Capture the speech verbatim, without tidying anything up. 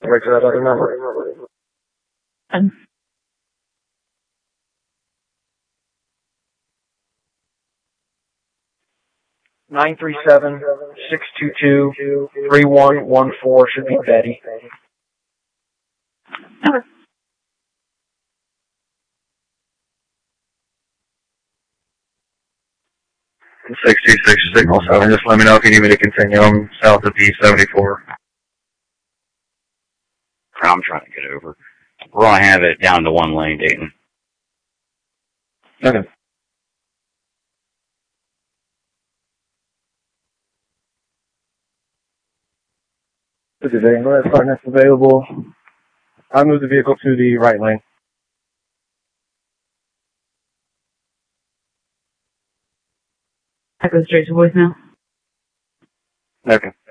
right to that other number. And nine three seven, six two two, three one one four should be Betty. okay. six two six, signal seven. Just let me know if you need me to continue. I'm south of P seventy-four. I'm trying to get over. We're going to have it down to one lane, Dayton. Okay. This is Dayton. Go ahead, car next available. I'll move the vehicle to the right lane. That goes straight to voicemail. Okay.